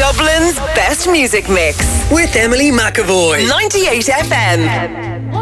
Dublin's best music mix with Emily McAvoy. 98 FM.